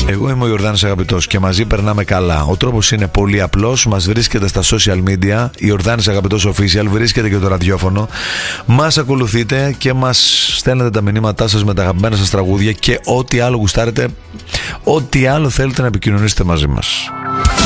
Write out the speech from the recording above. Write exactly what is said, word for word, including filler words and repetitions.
Εγώ είμαι ο Ιορδάνης Αγαπητός και μαζί περνάμε καλά. Ο τρόπος είναι πολύ απλός. Μας βρίσκεται στα social media. Ιορδάνης Αγαπητός Official. Βρίσκεται και το ραδιόφωνο. Μας ακολουθείτε και μας στέλνετε τα μηνύματά σας με τα αγαπημένα σας τραγούδια και ό,τι άλλο γουστάρετε, ό,τι άλλο θέλετε να επικοινωνήσετε μαζί μας.